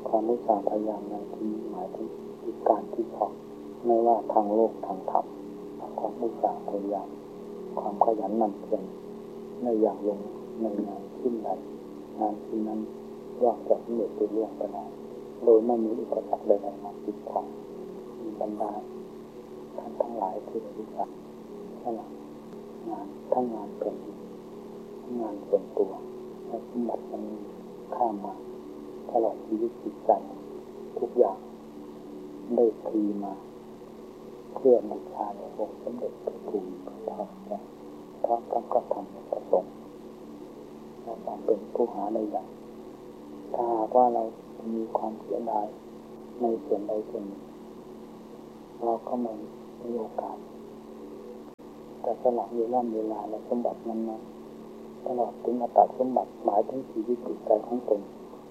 ความอุตสาห์พยายามในที่หมายถึงการที่พอไม่ว่าทางโลกทางธรรมความอุตสาห์พยายามความขยันหมั่นเพียรในอย่างลงในงานชิ้นใดงานชิ้นนั้นย่อมจะสำเร็จเป็นเรื่องไปได้โดยไม่มีอุปสรรคใดๆมาปิดขวางมีบรรดาท่านทั้งหลายที่รู้จักสละงานทั้งงานเป็นงานส่วนตัวและสมบัติมันข้ามมาตลอดชีวิตจิตใจทุกอย่างได้ทีมาเพื่อบูชาในองค์สมเด็จพระภูมิพระธรรมพร้อมทั้งก็ทำประสงค์และความเป็นผู้หาในอย่างถ้าหากว่าเรามีความเสียดายในส่วนใดส่วนหนึ่งเราก็ไม่มีโอกาสแต่สละเวลาและสมบัตินั้นมาตลอดถึงอตสมบัติหมายถึงชีวิตจิตใจของตน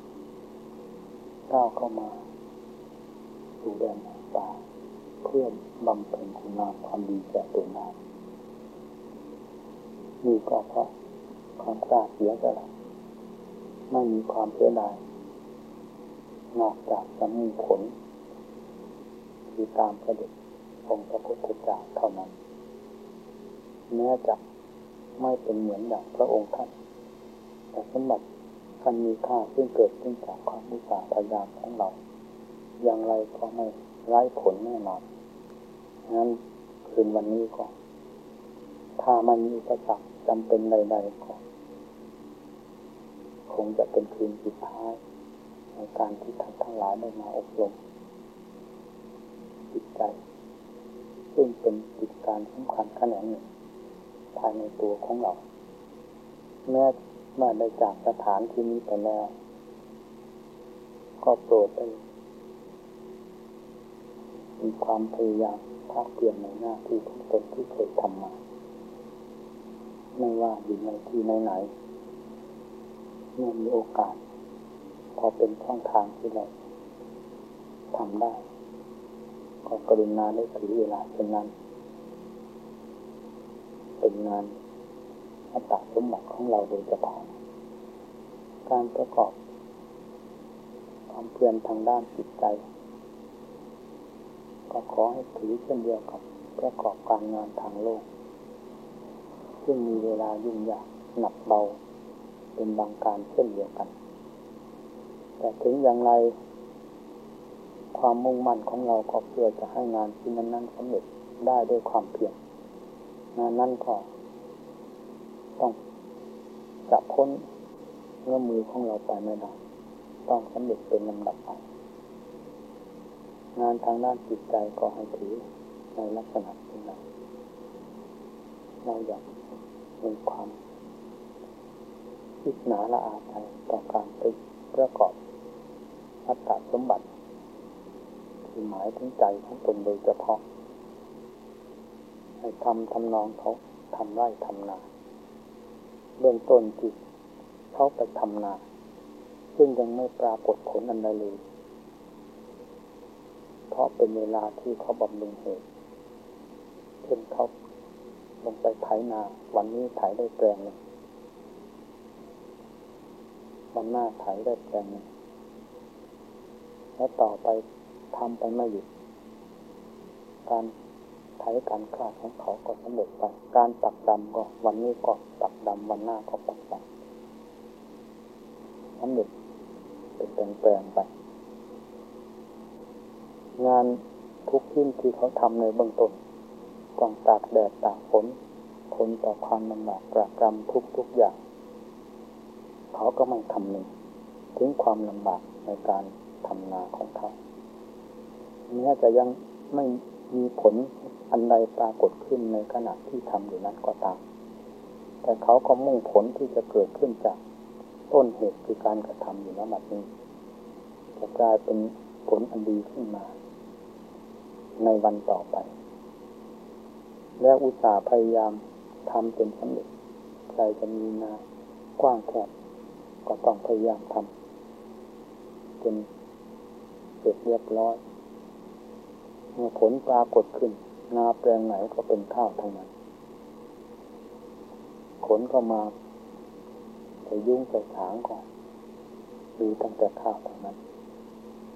ก้าวเข้ามาสู่แดนป่าเพื่อบำเพ็ญคุณงามความดีแก่ตนได้นี่ก็เพราะความกล้าเสียสละไม่มีความเสียดายนอกจากจะมีผลที่ตามเสด็จองค์พระพุทธเจ้าเท่านั้นแม้จะไม่เป็นเหมือนอย่างพระองค์ท่านแต่สมบัติอันมีค่าซึ่งเกิดขึ้นจากความอุตสาห์พยายามของเราอย่างไรก็ไม่ไร้ผลแน่นอนงั้นคืนวันนี้ก็ถ้ามันมีอุปสรรคจำเป็นใดๆก็คงจะเป็นคืนสุดท้ายในการที่ท่านทั้งหลายได้มาอบรมจิตใจซึ่งเป็นกิจการสำคัญแขนงหนึ่งภายในตัวของเราแม้เมื่อได้จากสถานที่นี้ไปแล้วก็โปรดได้มีความพยายามภาคเพียรในหน้าที่ของตนที่เคยทำมาไม่ว่าอยู่ในที่ไหนๆเมื่อมีโอกาสพอเป็นช่องทางที่เราทำได้ก็กรุณาได้ถือเวลาเช่นนั้นเป็นงานอัตสมบัติของเราโดยเฉพาะการประกอบความเพียรทางด้านจิตใจก็ขอให้ถือเช่นเดียวกับประกอบการงานทางโลกซึ่งมีเวลายุ่งยากหนักเบาเป็นบางการเช่นเดียวกันแต่ถึงอย่างไรความมุ่งมั่นของเราก็เพื่อจะให้งานที่นั้นๆสำเร็จได้ด้วยความเพียรงานนั้นก็ต้องจะพ้นเงื้อมือของเราไปไม่ได้ต้องสำเร็จเป็นลำดับไปงานทางด้านจิตใจก็ให้ถือในลักษณะที่เราอยากมีความคิดหนาละอาใจต่อการไปประกอบอัตตสมบัติที่หมายถึงใจของตนโดยเฉพาะให้ทำนองเขาทำไร่ทำนาเบื้องต้นที่เขาไปทำนาซึ่งยังไม่ปรากฏผลอันใดเลยเพราะเป็นเวลาที่เขาบำรุงเหตุเช่นเขาลงไปไถนาวันนี้ไถได้แปลงหนึ่งวันหน้าไถได้แปลงหนึ่งแล้วต่อไปทำไปไม่หยุดการไถการคลาดของเขาก็สำเร็จไปการปักดำก็วันนี้ก็ปักดำวันหน้าก็ปักดำสำเร็จเป็นแปลงไปงานทุกชิ้นที่เขาทำในเบื้องต้นต้องตากแดดตากฝนทนต่อความลำบากตรากตรำทุกอย่างเขาก็ไม่คำนึงถึงความลำบากในการทำนาของเขาแม้จะยังไม่มีผลอันใดปรากฏขึ้นในขณะที่ทำอยู่นั้นก็ตามแต่เขาก็มุ่งผลที่จะเกิดขึ้นจากต้นเหตุคือการกระทำอยู่ณบัดนี้จะกลายเป็นผลอันดีขึ้นมาในวันต่อไปและอุตสาห์พยายามทำจนสำเร็จใครจะมีนากว้างแคบก็ต้องพยายามทำจนเสร็จเรียบร้อยเมื่อผลปรากฏขึ้นนาแปลงไหนก็เป็นข้าวทั้งนั้นขนก็มาไปยุ่งไปถางก่อนดูตั้งแต่ข้าวทั้งนั้น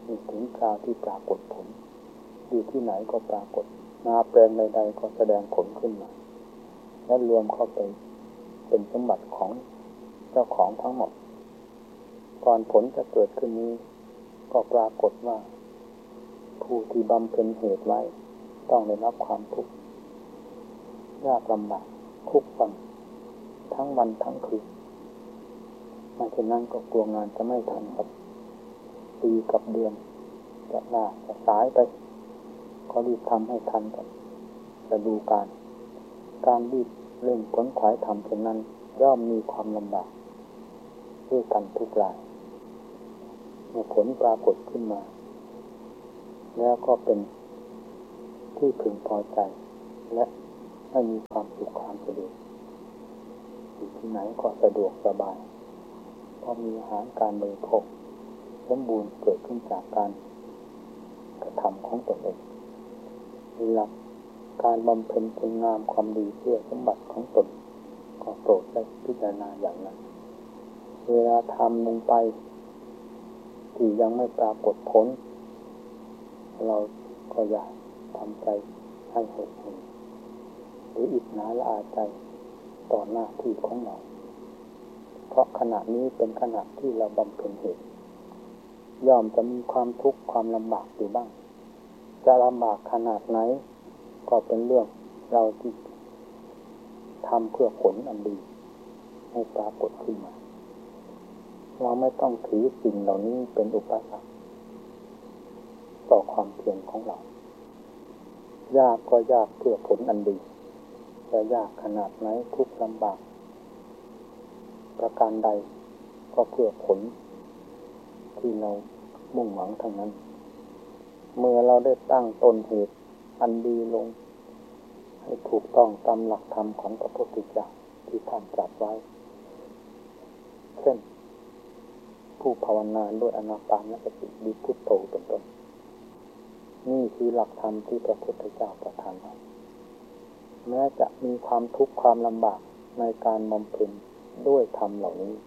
มีถึงคราวที่ปรากฏผลอยู่ที่ไหนก็ปรากฏนาแปลงใดๆก็แสดงผลขึ้นมาและรวมเข้าไปเป็นสมบัติของเจ้าของทั้งหมดก่อนผลจะเกิดขึ้นนี้ก็ปรากฏว่าผู้ที่บำเพ็ญเหตุไว้ต้องได้รับความทุกข์ยากลำบากทุกวันทั้งวันทั้งคืนไม่เช่นนั้นก็กลัวงานจะไม่ทันกับปีกับเดือนจะล่าจะสายไปก็รีบทำให้ทันกันจะดูการรีบเร่งขวนขวายทำเช่นนั้นย่อมมีความลำบากด้วยกันทุกรายเมื่อผลปรากฏขึ้นมาแล้วก็เป็นที่พึงพอใจและให้มีความสุขความสะดวกอยู่ที่ไหนก็สะดวกสบายเพราะมีอาหารการบริโภคสมบูรณ์เกิดขึ้นจากการกระทำของตนเองมีหลักการบำเพ็ญคุณงามความดีเพื่อสมบัติของตนก็โปรดได้พิจารณาอย่างนั้นเวลาทำลงไปที่ยังไม่ปรากฏผลเราก็อย่าทำใจให้หดหู่หรืออิจฉาละอาใจต่อหน้าที่ของเราเพราะขณะนี้เป็นขณะที่เราบำเพ็ญเหตุย่อมจะมีความทุกข์ความลำบากอยู่บ้างจะลำบากขนาดไหนก็เป็นเรื่องเราที่ทำเพื่อผลอันดีให้ปรากฏขึ้นมาเราไม่ต้องถือสิ่งเหล่านี้เป็นอุปสรรคต่อความเพียรของเรายากก็ยากเพื่อผลอันดีจะยากขนาดไหนทุกข์ลำบากประการใดก็เพื่อผลที่เรามุ่งหวังทั้งนั้นเมื่อเราได้ตั้งต้นเหตุอันดีลงให้ถูกต้องตามหลักธรรมของพระพุทธเจ้าที่ท่านตรัสไว้เช่นผู้ภาวนาด้วยอานาปานสติหรือพุทโธเป็นต้นนี่คือหลักธรรมที่พระพุทธเจ้าประทานไว้แม้จะมีความทุกข์ความลำบากในการบำเพ็ญด้วยธรรมเหล่านี้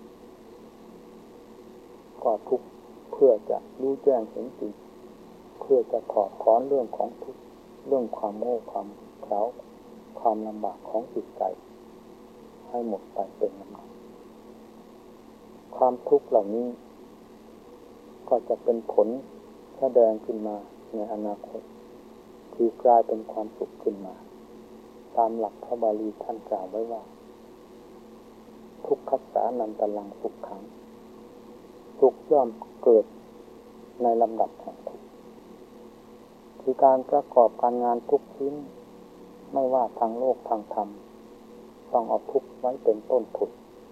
ก็ทุกข์เพื่อจะรู้แจ้งเห็นจริงเพื่อจะถอดถอนเรื่องของทุกข์เรื่องความโง่ความเขลาความลำบากของจิตใจให้หมดไปเป็นลำดับความทุกข์เหล่านี้ก็จะเป็นผลแสดงขึ้นมาในอนาคตคือกลายเป็นความสุขขึ้นมาตามหลักพระบาลีท่านกล่าวไว้ว่าทุกขัสสานันตลังสุขขังทุกย่อมเกิดในลำดับแห่งทุกข์คือการประกอบการงานทุกชิ้นไม่ว่าทางโลกทางธรรมต้องเอาทุกข์ไว้เป็นต้นทุน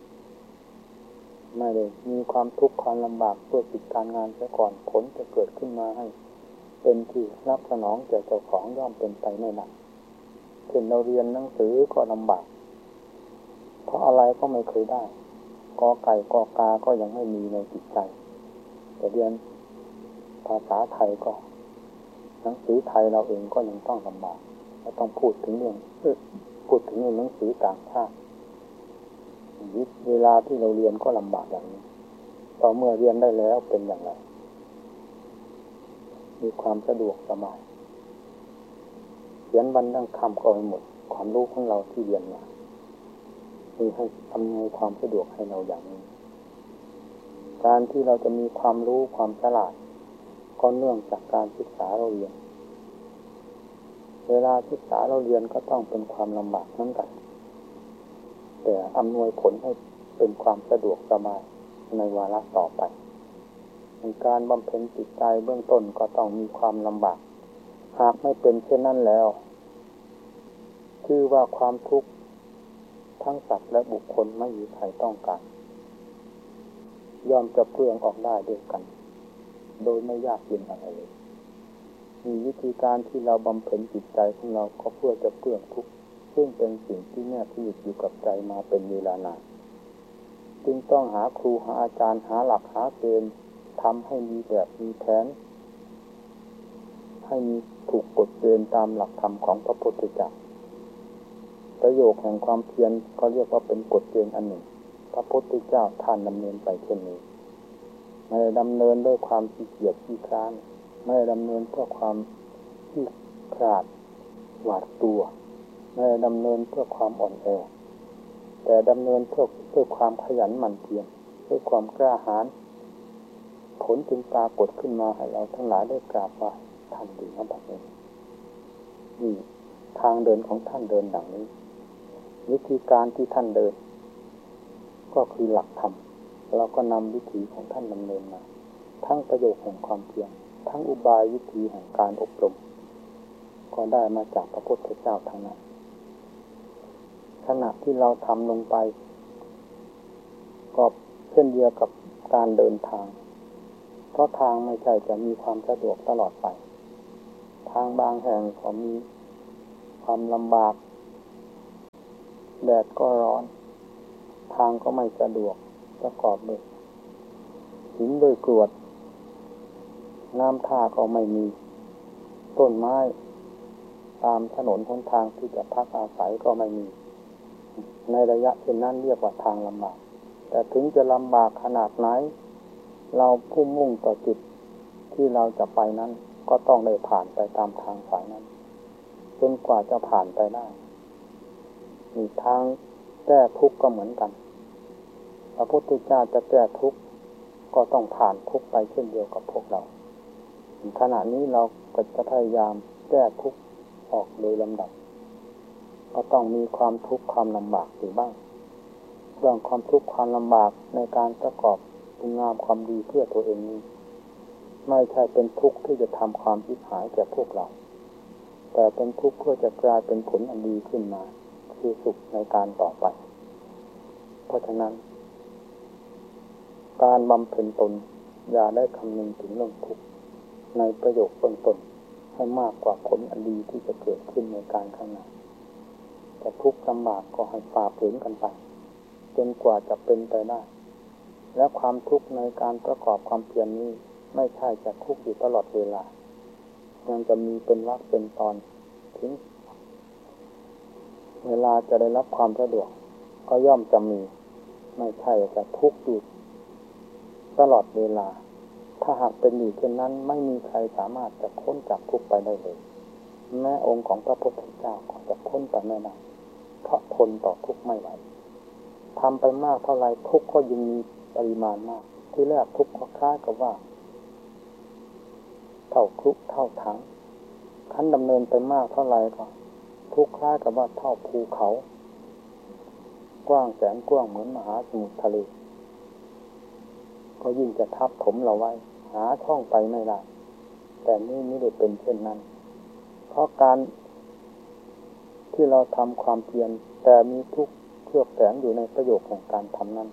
ไม่ได้มีความทุกข์ความลำบากเพื่อปิดการงานเสียก่อนผลจะเกิดขึ้นมาให้เป็นที่รับสนองแก่เจ้าของย่อมเป็นไปไม่นานเช่นเราเรียนหนังสือก็ลำบากเพราะอะไรก็ไม่เคยได้กอไก่กอกาก็ยังไม่มีในจิตใจแต่เรียนภาษาไทยก็หนังสือไทยเราเองก็ยังต้องลำบากเราต้องพูดถึงเรื่องหนังสือต่างชาติเวลาที่เราเรียนก็ลำบากอย่างนี้ต่อเมื่อเรียนได้แล้วเป็นอย่างไรมีความสะดวกสบายเขียนวันนั่งคำก็ไปหมดความรู้ของเราที่เรียนมามีให้อำนวยความสะดวกให้เราอย่างนี้การที่เราจะมีความรู้ความฉลาดก็เนื่องจากการศึกษาเราเรียนเวลาศึกษาเราเรียนก็ต้องเป็นความลำบากเหมือนกันแต่อำนวยผลให้เป็นความสะดวกสบายในวาระต่อไปในการบำเพ็ญจิตใจเบื้องต้นก็ต้องมีความลำบากหากไม่เป็นเช่นนั้นแล้วชื่อว่าความทุกข์ทั้งสัตว์และบุคคลไม่มีใครต้องการย่อมจะเปลื้องออกได้ด้วยกันโดยไม่ยากเย็นอะไรเลยมีวิธีการที่เราบำเพ็ญจิตใจของเราก็เพื่อจะเปลื้องทุกข์ซึ่งเป็นสิ่งที่แนบที่อยู่กับใจมาเป็นเวลานานจึงต้องหาครูหาอาจารย์หาหลักหาเกณฑ์ทำให้มีแบบมีแผนให้มีถูกกฎเกณฑ์ตามหลักธรรมของพระพุทธเจ้าประโยคแห่งความเพียรก็เรียกว่าเป็นกฎเกณฑ์อันหนึ่งพระพุทธเจ้าท่านดำเนินไปเช่นนี้ไม่ได้ดำเนินด้วยความขี้เกียจขี้คร้านไม่ได้ดำเนินเพื่อความขี้ขลาดหวาดตัวไม่ได้ดำเนินเพื่อความอ่อนแอแต่ดำเนินเพื่อความขยันหมั่นเพียรเพื่อความกล้าหาญผลจึงปรากฏขึ้นมาให้เราทั้งหลายได้กราบไหว้ท่านดีนะบัดนี้นี่ทางเดินของท่านเดินดังนี้วิธีการที่ท่านเดินก็คือหลักธรรมเราก็นำวิธีของท่านดำเนินมาทั้งประโยชน์แห่งความเพียรทั้งอุบายวิธีแห่งการอบรมก็ได้มาจากพระพุทธเจ้าทั้งนั้นขณะที่เราทำลงไปก็เช่นเดียวกับการเดินทางเพราะทางไม่ใช่จะมีความสะดวกตลอดไปทางบางแห่งก็มีความลำบากแดดก็ร้อนทางก็ไม่สะดวกประกอบด้วยหินด้วยกรวดน้ำท่าก็ไม่มีต้นไม้ตามถนนหนทางที่จะพักอาศัยก็ไม่มีในระยะเช่นนั้นเรียกว่าทางลำบากแต่ถึงจะลำบากขนาดไหนเราผู้มุ่งต่อจุดที่เราจะไปนั้นก็ต้องได้ผ่านไปตามทางสายนั้นจนกว่าจะผ่านไปได้มีทางแก้ทุกข์ก็เหมือนกันพระพุทธเจ้าจะแก้ทุกข์ก็ต้องผ่านทุกข์ไปเช่นเดียวกับพวกเราขณะนี้เราก็จะพยายามแก้ทุกข์ออกโดยลำดับก็ต้องมีความทุกข์ความลำบากอยู่บ้างเรื่องความทุกข์ความลำบากในการประกอบคุณงามความดีเพื่อตัวเองนี้ไม่ใช่เป็นทุกข์ที่จะทำความชิบหายแก่พวกเราแต่เป็นทุกข์เพื่อจะกลายเป็นผลอันดีขึ้นมาคือสุขในการต่อไปเพราะฉะนั้นการบำเพ็ญตนอย่าได้คำนึงถึงเรื่องทุกข์ในประโยคเบื้องต้นให้มากกว่าผลอันดีที่จะเกิดขึ้นในการข้างหน้าแต่ทุกข์ลำบากก็ให้ฝ่าฝืนกันไปจนกว่าจะเป็นไปได้และความทุกข์ในการประกอบความเพียรนี้ไม่ใช่จะทุกข์อยู่ตลอดเวลายังจะมีเป็นวรรคเป็นตอนถึงเวลาจะได้รับความสะดวกก็ย่อมจะมีไม่ใช่จะทุกข์อยู่ตลอดเวลาถ้าหากเป็นอยู่เช่นนั้นไม่มีใครสามารถจะพ้นจากทุกข์ไปได้เลยแม้องค์ของพระพุทธเจ้าก็จะพ้นไปไม่ได้เพราะทนต่อทุกข์ไม่ไหวทำไปมากเท่าไรทุกข์ก็ยิ่งมีปริมาณมากที่แรกทุกข์ก็คล้ายกับว่าเท่าครุเท่าถังขั้นดำเนินไปมากเท่าไรก็ทุกข์คล้ายกับว่าเท่าภูเขากว้างแสนกว้างเหมือนมหาสมุทรทะเลก็ยิ่งจะทับถมเราไว้หาช่องไปไม่ได้แต่นี่ไม่ได้เป็นเช่นนั้นเพราะการที่เราทำความเพียรแต่มีทุกข์เคลือบแฝงอยู่ในประโยชน์ของการทำนั้น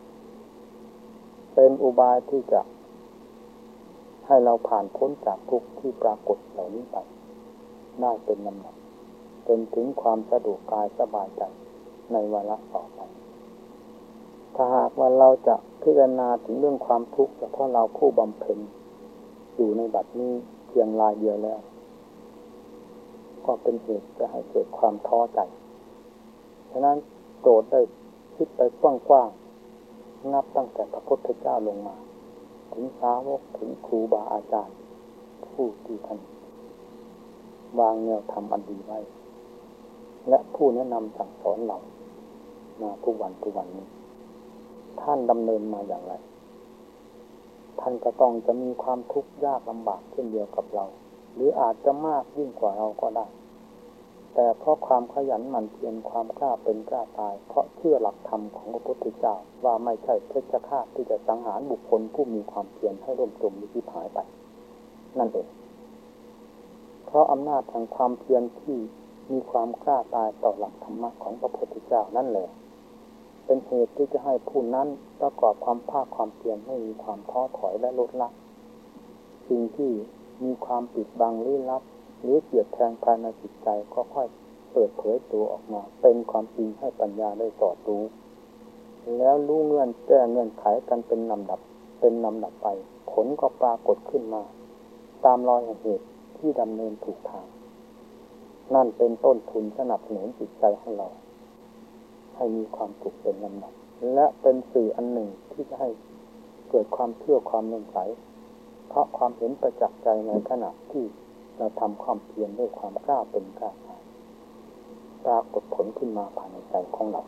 เป็นอุบายที่จะให้เราผ่านพ้นจากทุกข์ที่ปรากฏเหล่านี้ไปได้เป็นลำดับจนถึงความสะดวกกายสบายใจในวาระต่อไปถ้าหากว่าเราจะพิจารณาถึงเรื่องความทุกข์เฉพาะเราผู้บำเพ็ญอยู่ในบัดนี้เพียงรายเดียวแล้วก็เป็นเหตุจะให้เกิดความท้อใจฉะนั้นโปรดได้คิดไปกว้างๆนับตั้งแต่พระพุทธเจ้าลงมาถึงสาวกถึงครูบาอาจารย์ผู้ที่ท่านวางแนวธรรมอันดีไว้และผู้แนะนำสั่งสอนเรามาทุกวันนี้ท่านดำเนินมาอย่างไรท่านก็ต้องจะมีความทุกข์ยากลำบากเช่นเดียวกับเราหรืออาจจะมากยิ่งกว่าเราก็ได้แต่เพราะความขยันหมั่นเพียรความกล้าเป็นกล้าตายเพราะเชื่อหลักธรรมของพระพุทธเจ้าว่าไม่ใช่เพชฌฆาตที่จะสังหารบุคคลผู้มีความเพียรให้ล่มจมหรือที่หายไปนั่นเองเพราะอำนาจแห่งความเพียรที่มีความกล้าตายต่อหลักธรรมะของพระพุทธเจ้านั่นแหละเป็นเหตุที่จะให้ผู้นั้นประกอบความภาคความเพียรไม่มีความท้อถอยและลดละสิ่งที่มีความปิดบังลี้ลับหรือเกลียดแทงภายในจิตใจก็ค่อยเปิดเผยตัวออกมาเป็นความจริงให้ปัญญาได้สอดรู้แล้วรู้เงื่อนแก้เงื่อนไขกันเป็นลำดับไปผลก็ปรากฏขึ้นมาตามรอยแห่งเหตุที่ดำเนินถูกทางนั่นเป็นต้นทุนสนับสนุนจิตใจของเราให้มีความสุขเป็นลำดับและเป็นสื่ออันหนึ่งที่จะให้เกิดความเชื่อความเลื่อมใสเพราะความเห็นประจักษ์ใจในขณะที่เราทำความเพียรด้วยความกล้าเป็นกล้าตายปรากฏผลขึ้นมาภายในใจของเรา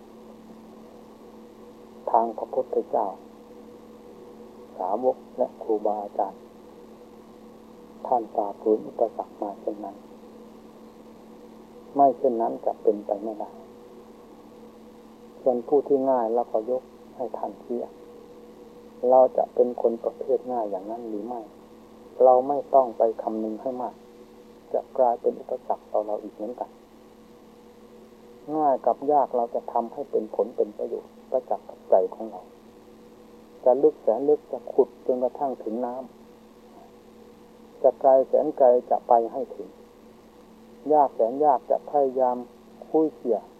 ทางพระพุทธเจ้าสาวกและครูบาอาจารย์ท่านฝ่าฝืนอุปสรรคมาเช่นนั้นไม่เช่นนั้นจะเป็นไปไม่ได้ส่วนผู้ที่ง่ายเราก็ยกให้ท่านเทียบเราจะเป็นคนประเภทง่ายอย่างนั้นหรือไม่เราไม่ต้องไปคำนึงให้มากจะกลายเป็นอุปสรรคต่อเราอีกเหมือนกันง่ายกับยากเราจะทำให้เป็นผลเป็นประโยชน์ประจักษ์กับใจของเราจะลึกแสนลึกจะขุดจนกระทั่งถึงน้ำจะไกลแสนไกลจะไปให้ถึงยากแสนยากจะพยายามคุยเขี่ย